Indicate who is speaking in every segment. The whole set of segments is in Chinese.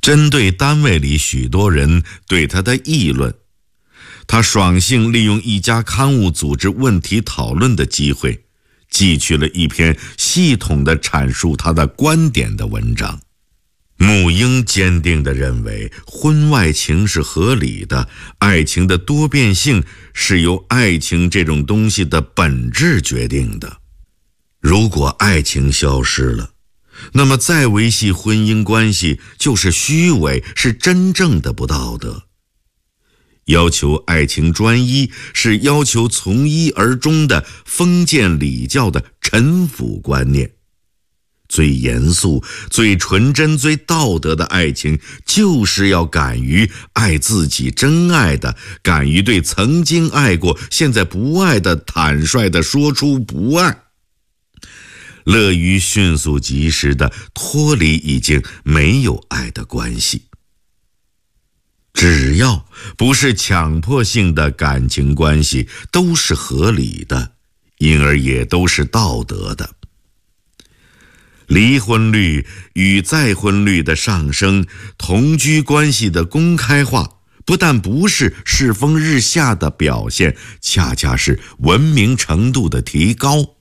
Speaker 1: 针对单位里许多人对他的议论，他爽性利用一家刊物组织问题讨论的机会，寄去了一篇系统地阐述他的观点的文章。穆英坚定地认为，婚外情是合理的，爱情的多变性是由爱情这种东西的本质决定的。如果爱情消失了，那么再维系婚姻关系就是虚伪，是真正的不道德。要求爱情专一，是要求从一而终的封建礼教的陈腐观念。最严肃、最纯真、最道德的爱情，就是要敢于爱自己真爱的，敢于对曾经爱过、现在不爱的坦率地说出不爱，乐于迅速及时地脱离已经没有爱的关系。只要不是强迫性的感情关系，都是合理的，因而也都是道德的。离婚率与再婚率的上升，同居关系的公开化，不但不是世风日下的表现，恰恰是文明程度的提高。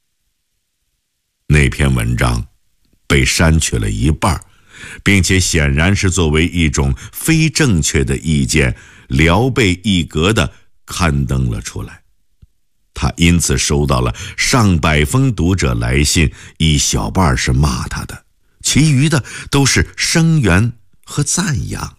Speaker 1: 那篇文章被删去了一半，并且显然是作为一种非正确的意见，聊备一格地刊登了出来。他因此收到了上百封读者来信，一小半是骂他的，其余的都是声援和赞扬。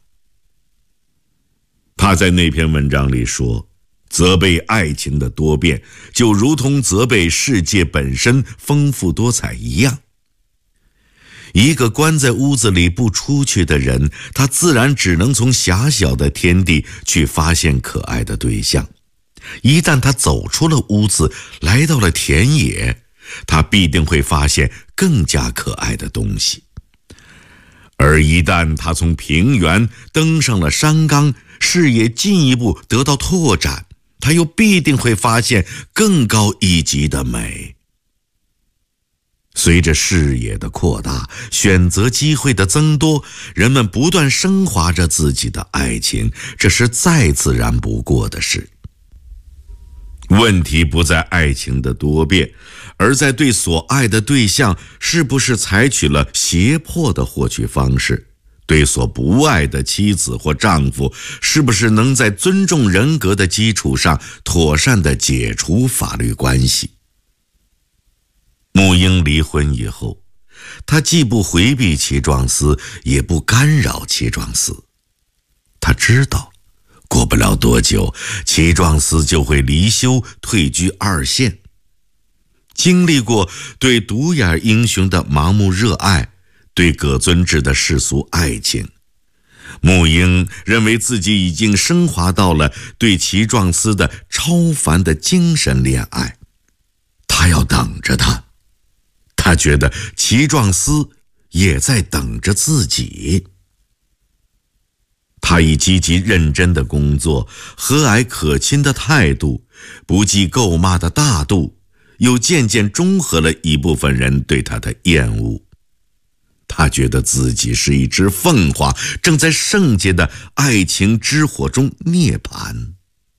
Speaker 1: 他在那篇文章里说，责备爱情的多变，就如同责备世界本身丰富多彩一样。一个关在屋子里不出去的人，他自然只能从狭小的天地去发现可爱的对象。一旦他走出了屋子，来到了田野，他必定会发现更加可爱的东西。而一旦他从平原登上了山岗，视野进一步得到拓展，他又必定会发现更高一级的美。随着视野的扩大，选择机会的增多，人们不断升华着自己的爱情，这是再自然不过的事。问题不在爱情的多变，而在对所爱的对象是不是采取了胁迫的获取方式，对所不爱的妻子或丈夫是不是能在尊重人格的基础上妥善地解除法律关系。穆英离婚以后，他既不回避齐壮思，也不干扰齐壮思。他知道过不了多久，齐壮思就会离休，退居二线。经历过对独眼英雄的盲目热爱，对葛尊治的世俗爱情，穆英认为自己已经升华到了对齐壮思的超凡的精神恋爱。他要等着他，他觉得齐壮思也在等着自己。他以积极认真的工作、和蔼可亲的态度、不计诟骂的大度，又渐渐中和了一部分人对他的厌恶。他觉得自己是一只凤凰，正在圣洁的爱情之火中涅槃。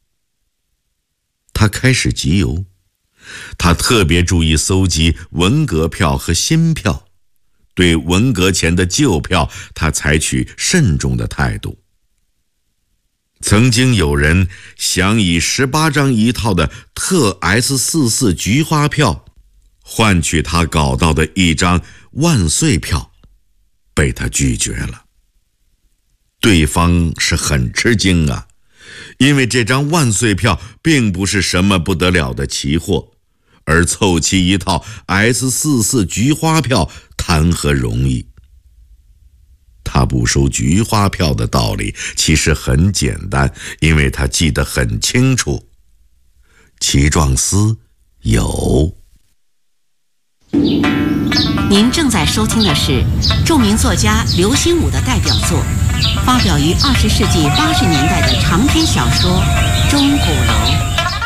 Speaker 1: 他开始集邮，他特别注意搜集文革票和新票，对文革前的旧票，他采取慎重的态度。曾经有人想以18张一套的特 S44 菊花票换取他搞到的一张万岁票，被他拒绝了。对方是很吃惊啊，因为这张万岁票并不是什么不得了的奇货，而凑齐一套 S44 菊花票谈何容易。他不收菊花票的道理其实很简单，因为他记得很清楚，齐壮思有。
Speaker 2: 您正在收听的是著名作家刘心武的代表作，发表于20世纪80年代的长篇小说《钟鼓楼》。